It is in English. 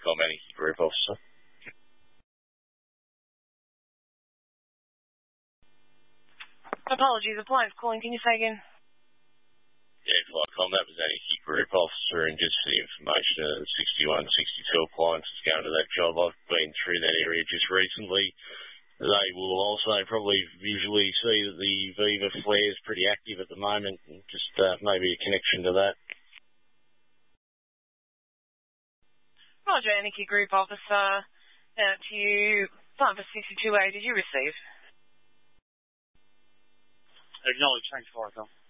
Comanche Group Officer. Apologies, the client's calling. Can you say again? Yeah, Flycom, that was Annie Group Officer, and just for the information, 61, 62 appliances going to that job. I've been through that area just recently. They will also probably visually see that the Viva flare is pretty active at the moment, and just maybe a connection to that. Roger, Aniki Group Officer. To you, time for 62A, did you receive? Acknowledge, thanks, Flycom.